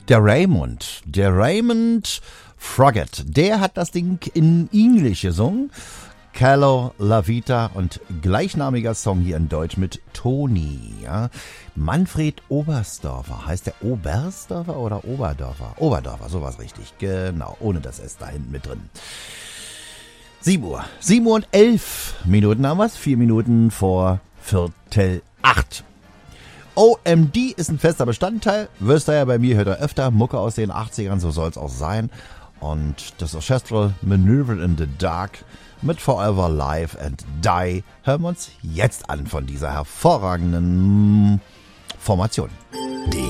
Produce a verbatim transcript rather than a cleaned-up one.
Der Raymond, der Raymond Froggatt, der hat das Ding in Englisch gesungen. Calo La Vita und gleichnamiger Song hier in Deutsch mit Toni. Ja. Manfred Oberstdorfer. Heißt der Oberstdorfer oder Oberdorfer? Oberdorfer, sowas richtig. Genau, ohne das S da hinten mit drin. sieben Uhr. sieben Uhr und elf Minuten haben wir's. Vier Minuten vor Viertel acht. O M D ist ein fester Bestandteil. Wirst du ja bei mir, hört er öfter. Mucke aus den achtzigern, so soll's auch sein. Und das Orchestral Maneuver in the Dark mit Forever Live and Die hören wir uns jetzt an von dieser hervorragenden Formation.